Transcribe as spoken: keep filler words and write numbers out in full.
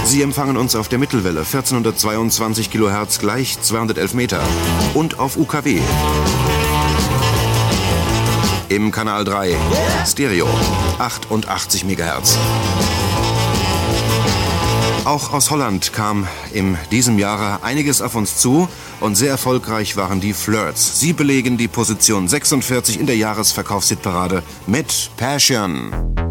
Sie empfangen uns auf der Mittelwelle vierzehnhundertzweiundzwanzig Kilohertz gleich zweihundertelf Meter und auf U K W. Im Kanal drei Stereo achtundachtzig Megahertz. Auch aus Holland kam in diesem Jahre einiges auf uns zu und sehr erfolgreich waren die Flirts. Sie belegen die Position sechsundvierzig in der Jahresverkaufshitparade mit Passion.